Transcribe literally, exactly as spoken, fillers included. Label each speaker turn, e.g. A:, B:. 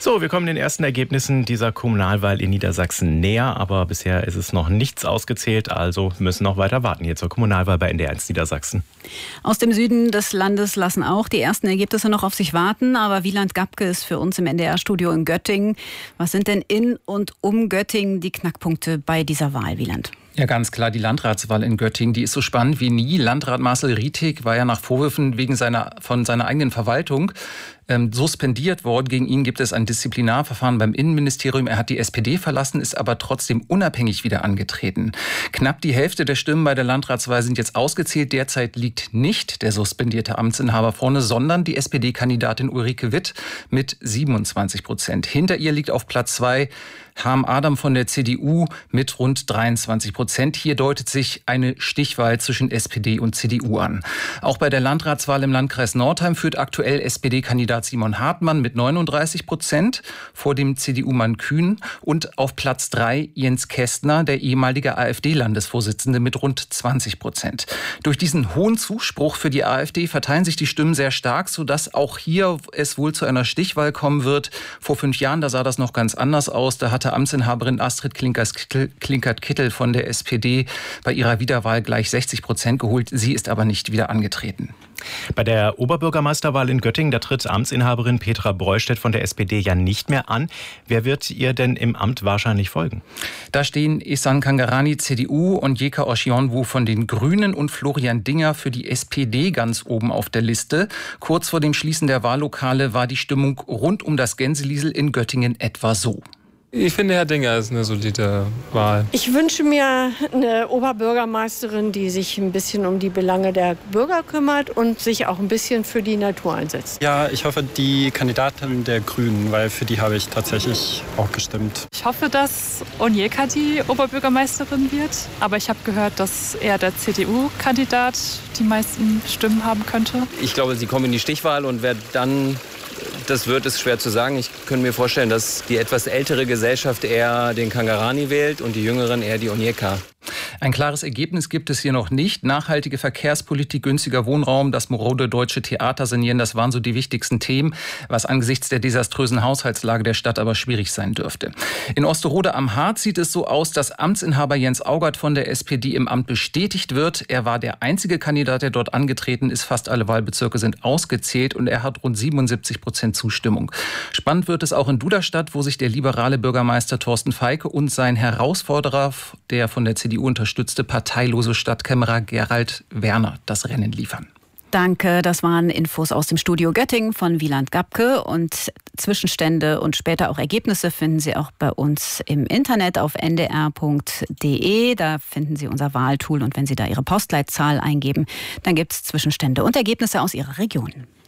A: So, wir kommen den ersten Ergebnissen dieser Kommunalwahl in Niedersachsen näher, aber bisher ist es noch nichts ausgezählt, also müssen noch weiter warten hier zur Kommunalwahl bei N D R eins Niedersachsen.
B: Aus dem Süden des Landes lassen auch die ersten Ergebnisse noch auf sich warten, aber Wieland Gabke ist für uns im N D R-Studio in Göttingen. Was sind denn in und um Göttingen die Knackpunkte bei dieser Wahl, Wieland?
C: Ja, ganz klar, die Landratswahl in Göttingen, die ist so spannend wie nie. Landrat Marcel Rietig war ja nach Vorwürfen wegen seiner, von seiner eigenen Verwaltung ähm, suspendiert worden. Gegen ihn gibt es ein Disziplinarverfahren beim Innenministerium. Er hat die S P D verlassen, ist aber trotzdem unabhängig wieder angetreten. Knapp die Hälfte der Stimmen bei der Landratswahl sind jetzt ausgezählt. Derzeit liegt nicht der suspendierte Amtsinhaber vorne, sondern die S P D-Kandidatin Ulrike Witt mit siebenundzwanzig Prozent. Hinter ihr liegt auf Platz zwei Harm Adam von der C D U mit rund dreiundzwanzig Prozent. Hier deutet sich eine Stichwahl zwischen S P D und C D U an. Auch bei der Landratswahl im Landkreis Nordheim führt aktuell S P D-Kandidat Simon Hartmann mit neununddreißig Prozent vor dem C D U-Mann Kühn und auf Platz drei Jens Kästner, der ehemalige AfD-Landesvorsitzende mit rund zwanzig Prozent. Durch diesen hohen Zuspruch für die AfD verteilen sich die Stimmen sehr stark, sodass auch hier es wohl zu einer Stichwahl kommen wird. Vor fünf Jahren, da sah das noch ganz anders aus. Da hat Amtsinhaberin Astrid Klinkert-Kittel von der S P D bei ihrer Wiederwahl gleich sechzig Prozent geholt. Sie ist aber nicht wieder angetreten.
A: Bei der Oberbürgermeisterwahl in Göttingen, da tritt Amtsinhaberin Petra Breustedt von der S P D ja nicht mehr an. Wer wird ihr denn im Amt wahrscheinlich folgen?
C: Da stehen Ihsan Kangarani, C D U, und Jeka Osionwu von den Grünen und Florian Dinger für die S P D ganz oben auf der Liste. Kurz vor dem Schließen der Wahllokale war die Stimmung rund um das Gänseliesel in Göttingen etwa so.
D: Ich finde, Herr Dinger ist eine solide Wahl.
E: Ich wünsche mir eine Oberbürgermeisterin, die sich ein bisschen um die Belange der Bürger kümmert und sich auch ein bisschen für die Natur einsetzt.
F: Ja, ich hoffe, die Kandidatin der Grünen, weil für die habe ich tatsächlich auch gestimmt.
G: Ich hoffe, dass Onyeka die Oberbürgermeisterin wird. Aber ich habe gehört, dass eher der C D U-Kandidat die meisten Stimmen haben könnte.
H: Ich glaube, sie kommen in die Stichwahl und wer dann das wird, ist schwer zu sagen. Ich könnte mir vorstellen, dass die etwas ältere Gesellschaft eher den Kangarani wählt und die Jüngeren eher die Onyeka.
C: Ein klares Ergebnis gibt es hier noch nicht. Nachhaltige Verkehrspolitik, günstiger Wohnraum, das marode deutsche Theater sanieren, das waren so die wichtigsten Themen, was angesichts der desaströsen Haushaltslage der Stadt aber schwierig sein dürfte. In Osterode am Harz sieht es so aus, dass Amtsinhaber Jens Augert von der S P D im Amt bestätigt wird. Er war der einzige Kandidat, der dort angetreten ist. Fast alle Wahlbezirke sind ausgezählt und er hat rund siebenundsiebzig Prozent Zustimmung. Spannend wird es auch in Duderstadt, wo sich der liberale Bürgermeister Thorsten Feike und sein Herausforderer, der von der C D U unterstützte parteilose Stadtkämmerer Gerald Werner das Rennen liefern.
B: Danke, das waren Infos aus dem Studio Göttingen von Wieland Gabke. Und Zwischenstände und später auch Ergebnisse finden Sie auch bei uns im Internet auf n d r punkt d e. Da finden Sie unser Wahltool und wenn Sie da Ihre Postleitzahl eingeben, dann gibt es Zwischenstände und Ergebnisse aus Ihrer Region.